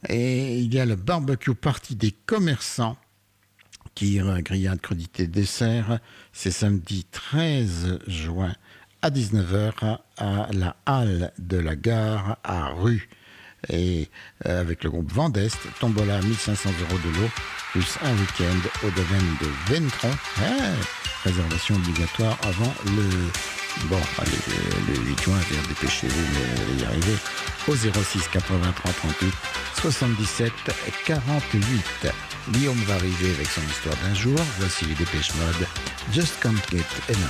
Et il y a le barbecue party des commerçants qui grillade, crudité, dessert. C'est samedi 13 juin à 19h à la halle de la gare à Rue. Et avec le groupe Vendeste, tombola à 1500 euros de l'eau, plus un week-end au domaine de Ventron. Réservation obligatoire avant le... Bon, allez, le 8 juin, dépêchez-vous, mais vous allez y arriver. Au 06 80 30 38 77 48. Guillaume va arriver avec son histoire d'un jour. Voici les dépêches mode. Just Can't Get Enough.